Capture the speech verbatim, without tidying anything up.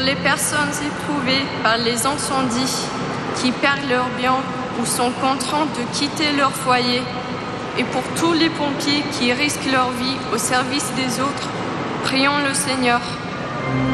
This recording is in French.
les personnes éprouvées par les incendies, qui perdent leurs biens ou sont contraintes de quitter leur foyer, et pour tous les pompiers qui risquent leur vie au service des autres, prions le Seigneur.